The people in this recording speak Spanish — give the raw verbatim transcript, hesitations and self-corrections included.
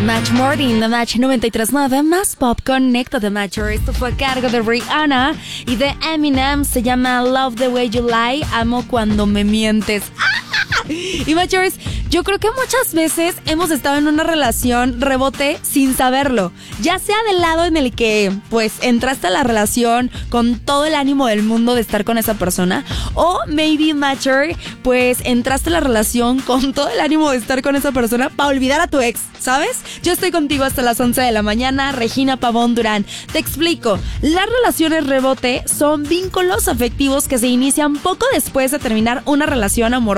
Match Morning, The Match noventa y tres punto nueve, más pop, conecta The Matcher. Esto fue a cargo de Rihanna y de Eminem. Se llama Love the Way You Lie, amo cuando me mientes. ¡Ah! Y Matchers, yo creo que muchas veces hemos estado en una relación rebote sin saberlo. Ya sea del lado en el que, pues, entraste a la relación con todo el ánimo del mundo de estar con esa persona. O maybe, Matcher, pues, entraste a la relación con todo el ánimo de estar con esa persona para olvidar a tu ex, ¿sabes? Yo estoy contigo hasta las once de la mañana, Regina Pavón Durán. Te explico. Las relaciones rebote son vínculos afectivos que se inician poco después de terminar una relación amorosa